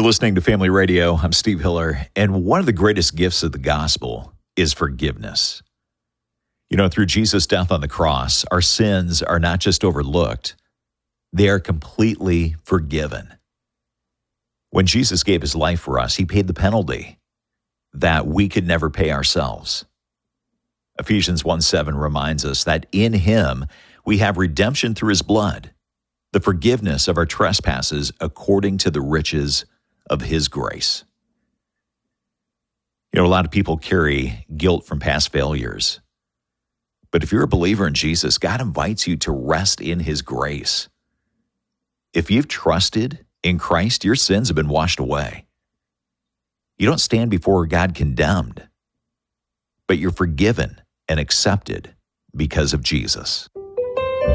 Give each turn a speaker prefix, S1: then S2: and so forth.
S1: You're listening to Family Radio. I'm Steve Hiller, and one of the greatest gifts of the gospel is forgiveness. You know, through Jesus' death on the cross, our sins are not just overlooked, they are completely forgiven. When Jesus gave his life for us, he paid the penalty that we could never pay ourselves. Ephesians 1:7 reminds us that in him we have redemption through his blood, the forgiveness of our trespasses according to the riches of his grace. You know, a lot of people carry guilt from past failures. But if you're a believer in Jesus, God invites you to rest in his grace. If you've trusted in Christ, your sins have been washed away. You don't stand before God condemned, but you're forgiven and accepted because of Jesus.